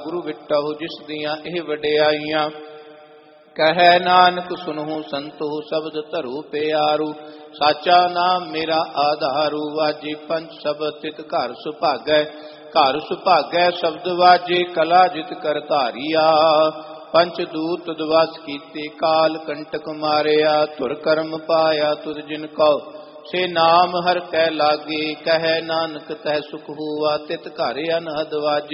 ਗੁਰੂ ਵਿਟਹੁ ਜਿਸ ਦੀਆਂ ਇਹ ਵਡਿਆਈਆਂ। ਕਹੈ ਨਾਨਕ ਸੁਨਹੁ ਸੰਤੋ ਸ਼ਬਦ ਧਰੂ ਪਿਆਰੂ। ਸਾਚਾ ਨਾਮ ਮੇਰਾ ਆਧਾਰੂ। ਵਾਜੇ ਪੰਚ ਸ਼ਬਦ ਤਿਤ ਘਰ ਸੁਭਾਗੈ। ਘਰ ਸੁਭਾਗੈ ਸ਼ਬਦ ਵਾਜੇ ਕਲਾ ਜਿਤ ਕਰ ਧਾਰੀਆ। ਪੰਚ ਦੂਤ ਦਵਸ ਕੀਤੇ ਕਾਲ ਕੰਟਕ ਮਾਰਿਆ। ਧੁਰ ਕਰਮ ਪਾਇਆ ਤੁਧ ਜਿਨ ਕਉ ਸੇ ਨਾਮ ਹਰ ਕੈ ਲਾਗੇ। ਕਹੈ ਨਾਨਕ ਤੈ ਸੁਖ ਹੁਆ ਤਿਤ ਘਰ ਅਨਹਦ ਵਾਜੇ।